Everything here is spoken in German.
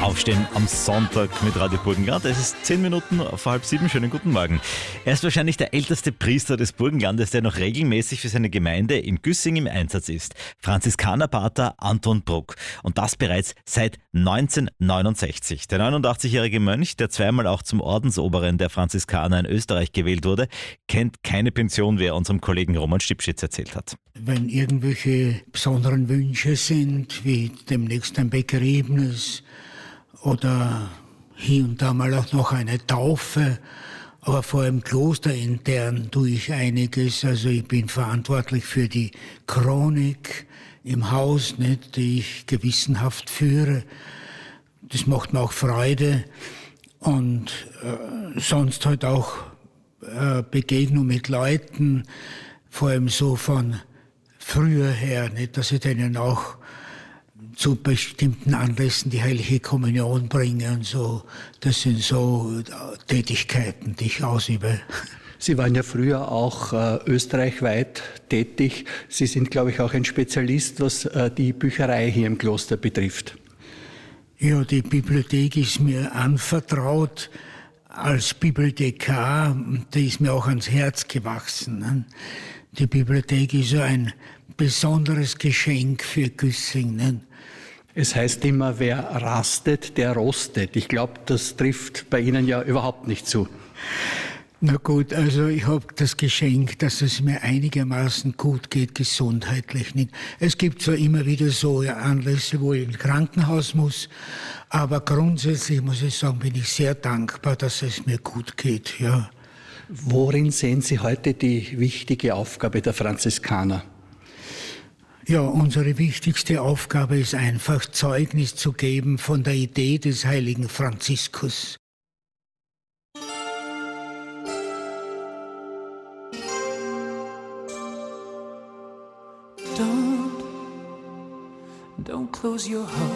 Aufstehen am Sonntag mit Radio Burgenland. Es ist 10 Minuten vor halb 7. Schönen guten Morgen. Er ist wahrscheinlich der älteste Priester des Burgenlandes, der noch regelmäßig für seine Gemeinde in Güssing im Einsatz ist. Franziskanerpater Anton Bruck. Und das bereits seit 1969. Der 89-jährige Mönch, der zweimal auch zum Ordensoberen der Franziskaner in Österreich gewählt wurde, kennt keine Pension, wie er unserem Kollegen Roman Stipschitz erzählt hat. Wenn irgendwelche besonderen Wünsche sind, wie demnächst ein Begräbnis oder hier und da mal auch noch eine Taufe, aber vor allem klosterintern tue ich einiges. Also ich bin verantwortlich für die Chronik im Haus, nicht, die ich gewissenhaft führe. Das macht mir auch Freude und sonst halt auch Begegnung mit Leuten, vor allem so von früher her, nicht, dass ich denen auch zu bestimmten Anlässen die Heilige Kommunion bringe und so. Das sind so Tätigkeiten, die ich ausübe. Sie waren ja früher auch österreichweit tätig. Sie sind, glaube ich, auch ein Spezialist, was die Bücherei hier im Kloster betrifft. Ja, die Bibliothek ist mir anvertraut als Bibliothekar. Die ist mir auch ans Herz gewachsen. Ne? Die Bibliothek ist so ein besonderes Geschenk für Güssing. Ne? Es heißt immer, wer rastet, der rostet. Ich glaube, das trifft bei Ihnen ja überhaupt nicht zu. Na gut, also ich habe das Geschenk, dass es mir einigermaßen gut geht, gesundheitlich nicht. Es gibt zwar immer wieder so Anlässe, wo ich ins Krankenhaus muss, aber grundsätzlich muss ich sagen, bin ich sehr dankbar, dass es mir gut geht, ja. Worin sehen Sie heute die wichtige Aufgabe der Franziskaner? Ja, unsere wichtigste Aufgabe ist einfach, Zeugnis zu geben von der Idee des heiligen Franziskus. Don't close your heart.